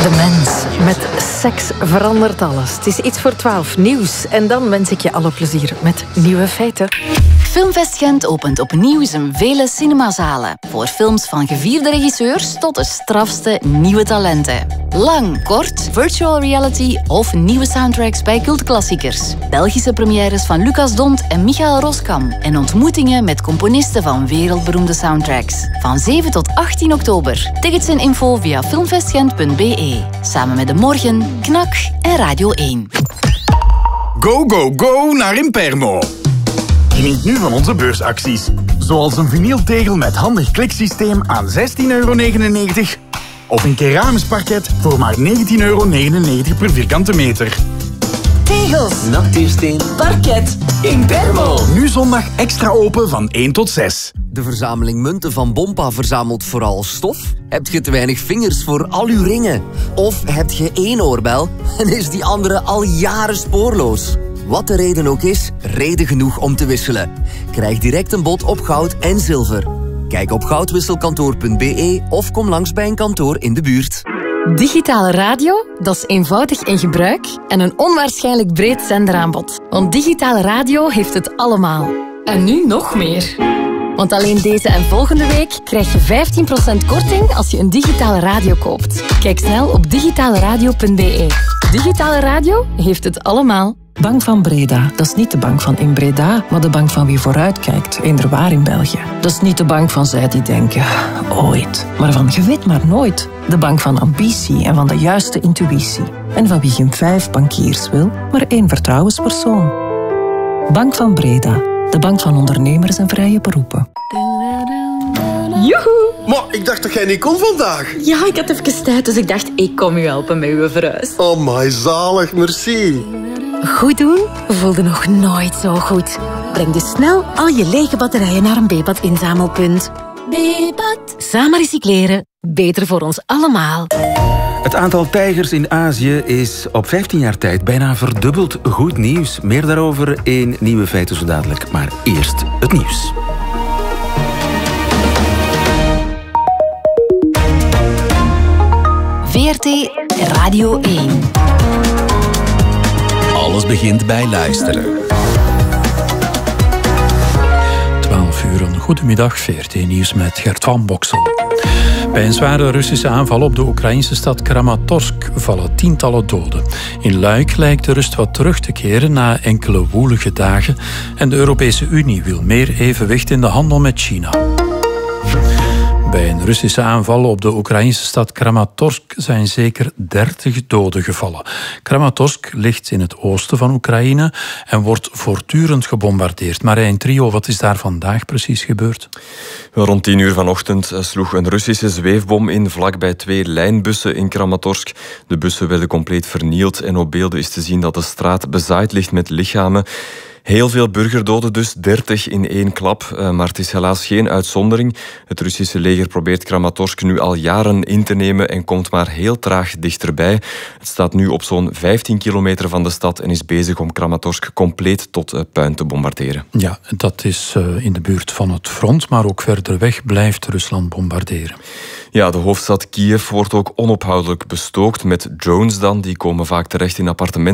De mens met seks verandert alles. Het is iets voor 12 nieuws. En dan wens ik je alle plezier met nieuwe feiten. Filmfest Gent opent opnieuw zijn vele cinemazalen. Voor films van gevierde regisseurs tot de strafste nieuwe talenten. Lang, kort, virtual reality of nieuwe soundtracks bij cultklassiekers. Belgische premières van Lucas Dont en Michael Roskam. En ontmoetingen met componisten van wereldberoemde soundtracks. Van 7 tot 18 oktober. Tickets en info via filmfestgent.be. Samen met De Morgen, Knak en Radio 1. Go, go, go naar Impermo. Geniet nu van onze beursacties. Zoals een vinyltegel met handig kliksysteem aan €16,99 of een keramisch parket voor maar €19,99 per vierkante meter. Tegels, natuursteen, parket, Impermo. Nu zondag extra open van 1 tot 6. De verzameling munten van Bompa verzamelt vooral stof? Heb je te weinig vingers voor al uw ringen? Of heb je één oorbel en is die andere al jaren spoorloos? Wat de reden ook is, reden genoeg om te wisselen. Krijg direct een bod op goud en zilver. Kijk op goudwisselkantoor.be of kom langs bij een kantoor in de buurt. Digitale radio, dat is eenvoudig in gebruik en een onwaarschijnlijk breed zenderaanbod. Want digitale radio heeft het allemaal. En nu nog meer. Want alleen deze en volgende week krijg je 15% korting als je een digitale radio koopt. Kijk snel op digitaleradio.be. Digitale radio heeft het allemaal. Bank van Breda, dat is niet de bank van in Breda, maar de bank van wie vooruitkijkt, eenderwaar in België. Dat is niet de bank van zij die denken, ooit, maar van je weet maar nooit. De bank van ambitie en van de juiste intuïtie. En van wie geen 5 bankiers wil, maar 1 vertrouwenspersoon. Bank van Breda, de bank van ondernemers en vrije beroepen. Joehoe! Maar ik dacht dat jij niet kon vandaag. Ja, ik had even tijd, dus ik dacht, ik kom u helpen met uw verhuis. Oh my, zalig, merci. Goed doen voelde nog nooit zo goed. Breng dus snel al je lege batterijen naar een Bebat inzamelpunt. Bebat. Samen recycleren. Beter voor ons allemaal. Het aantal tijgers in Azië is op 15 jaar tijd bijna verdubbeld. Goed nieuws. Meer daarover in Nieuwe Feiten zo dadelijk. Maar eerst het nieuws. VRT Radio 1. Alles begint bij luisteren. 12 uur, een goedemiddag, VRT Nieuws met Gert van Boksel. Bij een zware Russische aanval op de Oekraïnse stad Kramatorsk vallen tientallen doden. In Luik lijkt de rust wat terug te keren na enkele woelige dagen en de Europese Unie wil meer evenwicht in de handel met China. Bij een Russische aanval op de Oekraïnse stad Kramatorsk zijn zeker 30 doden gevallen. Kramatorsk ligt in het oosten van Oekraïne en wordt voortdurend gebombardeerd. Marijn Trio, wat is daar vandaag precies gebeurd? Rond 10 uur vanochtend sloeg een Russische zweefbom in vlakbij 2 lijnbussen in Kramatorsk. De bussen werden compleet vernield en op beelden is te zien dat de straat bezaaid ligt met lichamen. Heel veel burgerdoden dus, 30 in 1 klap. Maar het is helaas geen uitzondering. Het Russische leger probeert Kramatorsk nu al jaren in te nemen en komt maar heel traag dichterbij. Het staat nu op zo'n 15 kilometer van de stad en is bezig om Kramatorsk compleet tot puin te bombarderen. Ja, dat is in de buurt van het front, maar ook verder weg blijft Rusland bombarderen. Ja, de hoofdstad Kiev wordt ook onophoudelijk bestookt met drones dan. Die komen vaak terecht in appartementen